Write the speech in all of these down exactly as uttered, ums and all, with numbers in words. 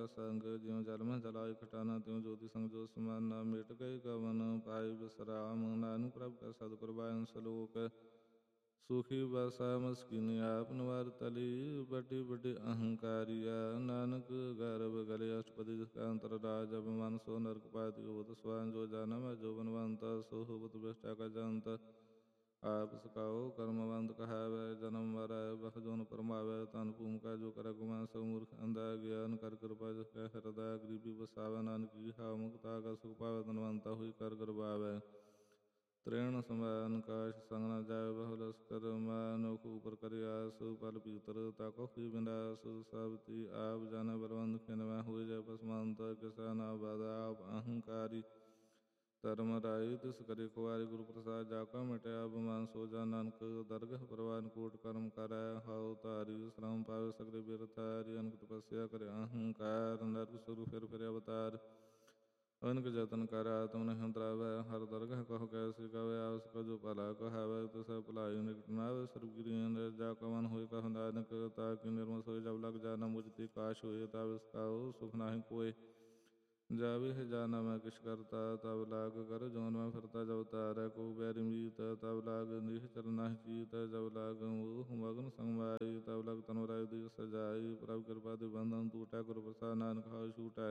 संग ज्यों जल में जलाय खटाना त्यों ज्योति संग जो समाना मिट गए कवन पाई विश्राम नानक प्रभु का सदकुरबान सलोक सुखी बसा मस्किनी आप नवार तली बड़ी बड़ी अहंकारिया नानक गर्भ गले अष्टपदी जिसका अंतर राज अभिमान सो नरक पाति होत स्वान जो जाना मैं जो बनवंता सो होत बेष्टा का जानता आप सकाओ कर्मवंत कहावै जन्म मराय बख जोन परमावै तन भूम का जो कर गुमान सब मूर्ख अंधा ज्ञान कर कृपा जिसका हृदय गरीबी बसावै नानक की हा मुक्ता का सुख पावै तनवंता हुई कर गर्भावै त्रेण समान काश संग न जाय बहुलस कर मानोक ऊपर करियास पल पीतर ताको ही विनाश सावित्री आप जाने बलवंत खिनवा हुए जय पसमंत किसान बाधा आप अहंकारी धर्म राई तिस करे कुवारी गुरु प्रसाद जाका मिटे अभिमान सो जा नानक दरगह परवान कोट कर्म करै हाउ तारी श्रम पावे सगरे बिरथारी अनक तपस्या करे अहंकार नरक स्वरूप फिर फिर अवतार अनक जतन कर आत्म नहीं त्रावै हर दरगह कहो कैसे कवे आवश्यक जो भला कहावै तो सब भलाई निकट नावे सर्वगिरी जा कवन होय कह नानक ताकि निर्मल सोय जब लग जाना मुझती काश होए तब इसकाओ सुख नाही कोय जावे है जाना मैं किस करता तब लाग कर जौन में फिरता जब तारा को बैरी मीत तब लाग निश्चर नाहि चीत जब लाग मोह मगन संगवाई तब लग तनवराय दी सजाई प्रभु कृपा दि बंधन टूटा गुरु प्रसाद नानक हाउ छूटा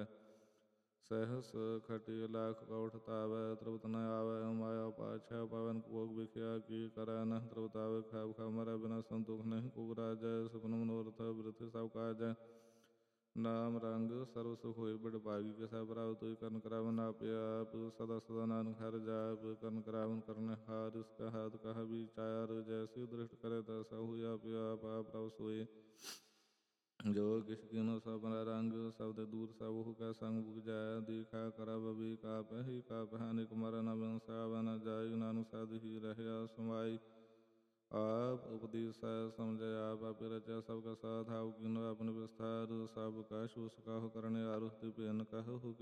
सहस खटी लाख कौठ तावै त्रुत न आवै माया पाछा पवन भोग विख्या की करा न त्रुतावै खाव खा मरा बिना संतोष नहीं कुगरा जय सुपन मनोरथ वृथि सब काज नाम रंग सर्व सुख होय बड़ भागी के सब प्राप्त होय कर्ण करावन आप आप सदा सदा नानक हर जाप कर्ण करावन करने हार इसका हाथ कहा विचार जैसे दृष्ट करे तैसा हुई आप आप आप प्रभु सोए जो किस किनो सब रंग शब्द दूर सब हो का संग बुक जाय देखा करा बबी का पही का पहानी कुमार न वंशावन जाय नानु साध ही रहे समाई आप उपदेश समझे आप आप रचा सबका साथ आओ किनो अपने विस्तार सब का शोष का हो करने आरुह पेन कहो